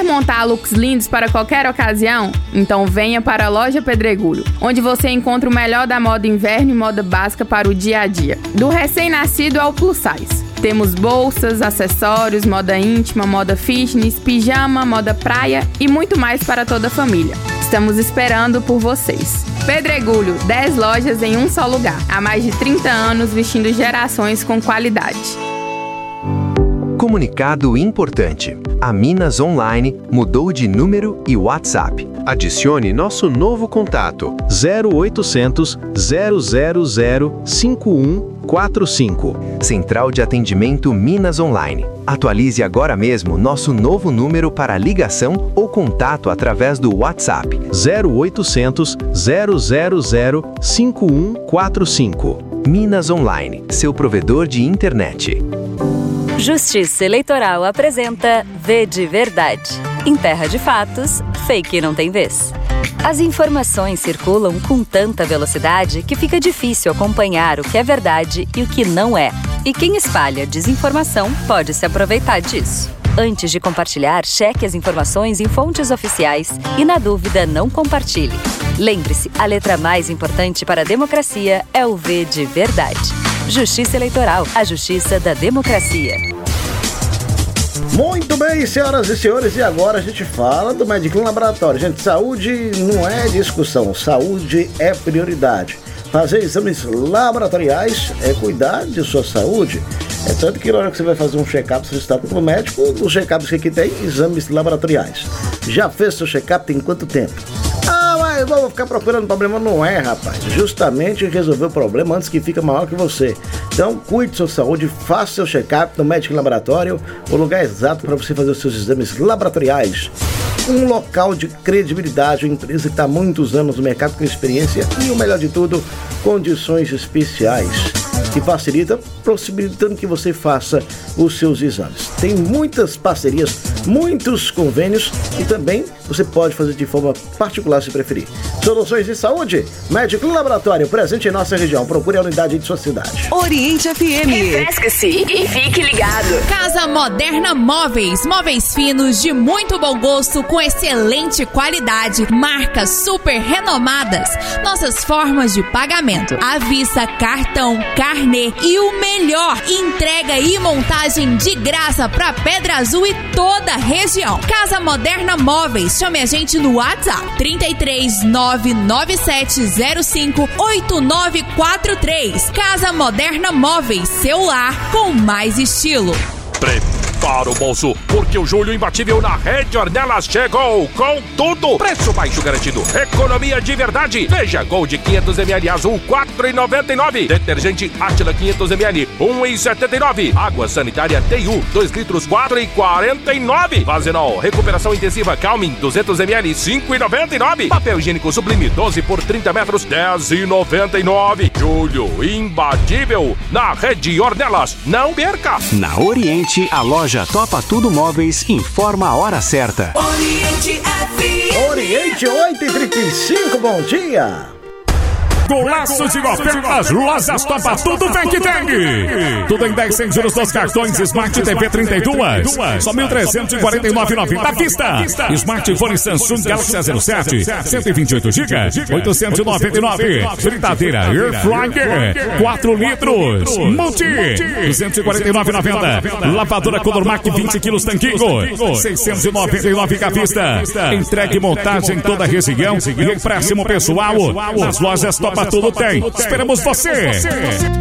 montar looks lindos para qualquer ocasião? Então venha para a Loja Pedregulho, onde você encontra o melhor da moda inverno e moda básica para o dia a dia. Do recém-nascido ao plus size. Temos bolsas, acessórios, moda íntima, moda fitness, pijama, moda praia e muito mais para toda a família. Estamos esperando por vocês. Pedregulho, 10 lojas em um só lugar. Há mais de 30 anos vestindo gerações com qualidade. Comunicado importante. A Minas Online mudou de número e WhatsApp. Adicione nosso novo contato 0800 000 5145. Central de Atendimento Minas Online. Atualize agora mesmo nosso novo número para ligação ou contato através do WhatsApp 0800 000 5145. Minas Online, seu provedor de internet. Justiça Eleitoral apresenta V de Verdade. Em terra de fatos, fake não tem vez. As informações circulam com tanta velocidade que fica difícil acompanhar o que é verdade e o que não é. E quem espalha desinformação pode se aproveitar disso. Antes de compartilhar, cheque as informações em fontes oficiais e, na dúvida, não compartilhe. Lembre-se, a letra mais importante para a democracia é o V de Verdade. Justiça Eleitoral, a justiça da democracia. Muito bem, senhoras e senhores, e agora a gente fala do Mediclin Laboratório. Gente, saúde não é discussão, saúde é prioridade. Fazer exames laboratoriais é cuidar de sua saúde. É tanto que na hora que você vai fazer um check-up solicitado pelo médico, os check-ups que aqui tem, exames laboratoriais. Já fez seu check-up tem quanto tempo? Mas eu vou ficar procurando problema. Não é, rapaz. Justamente resolver o problema antes que fique maior que você. Então, cuide de sua saúde, faça seu check-up no Mediclin Laboratório, o lugar exato para você fazer os seus exames laboratoriais. Um local de credibilidade, uma empresa que está há muitos anos no mercado com experiência e, o melhor de tudo, condições especiais que facilita, possibilitando que você faça os seus exames. Tem muitas parcerias, muitos convênios e também você pode fazer de forma particular se preferir. Soluções de saúde, Mediclin Laboratório, presente em nossa região. Procure a unidade de sua cidade. Oriente FM. Refresque-se e fique ligado. Casa Moderna Móveis. Móveis finos de muito bom gosto com excelente qualidade. Marcas super renomadas. Nossas formas de pagamento: à vista, cartão, carnê e o melhor, entrega e montagem de graça para Pedra Azul e toda a região. Casa Moderna Móveis. Chame a gente no WhatsApp 33 99705 8943. Casa Moderna Móveis, seu lar com mais estilo. Prepara o bolso, porque o julho imbatível na Rede Ornelas chegou com tudo. Preço baixo garantido, economia de verdade. Veja, Gold 500ml azul, R$4,99. Detergente Átila 500ml, R$1,79. Água sanitária TU, 2 litros, R$4,49. Vazenol, recuperação intensiva Calmin, 200ml, R$5,99. Papel higiênico Sublime, 12 por 30 metros, R$10,99. Julho imbatível na Rede Ornelas. Não perca! Na Oriente, a loja Topa Tudo Móveis informa a hora certa. Oriente FM. Oriente 8h35, bom dia! Golaço de ofertas, lojas Topa Tudo vem que tem. Tudo em 10 sem juros dos cartões Smart TV 32. Só 1.349,90 à vista. Smartphone Samsung Galaxy A07, 128 GB, 899. Fritadeira Air Fryer, 4 litros. Multi, 249,90. Lavadora Color Mac 20 quilos Tanquinho, 699 à vista. Entregue montagem em toda a região e empréstimo pessoal. Nas lojas Topa Tudo tem. Esperamos você.